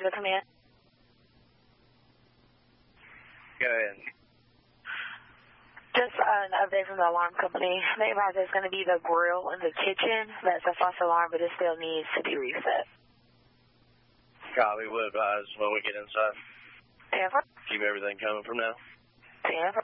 to the command. Go ahead. Just an update from the alarm company. They advise there's going to be the grill in the kitchen. That's a false alarm, but it still needs to be reset. Copy. We'll advise when we get inside. Stanford. Keep everything coming from now. Stanford.